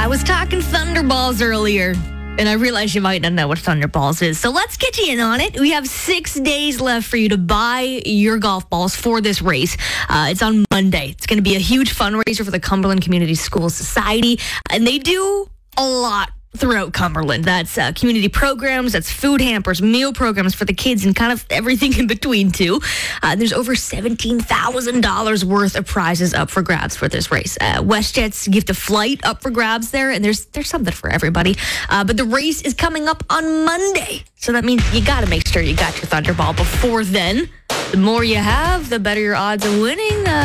I was talking Thunderballs earlier, and I realized you might not know what Thunderballs is. So let's get you in on it. We have 6 days left for you to buy your golf balls for this race. It's on Monday. It's going to be a huge fundraiser for the Cumberland Community School Society, and they do a lot throughout Cumberland. That's community programs, that's food hampers, meal programs for the kids, and kind of everything in between, too. There's over $17,000 worth of prizes up for grabs for this race. WestJet's gift a flight up for grabs there, and there's something for everybody. But the race is coming up on Monday, so that means you got to make sure you got your Thunderball before then. The more you have, the better your odds of winning.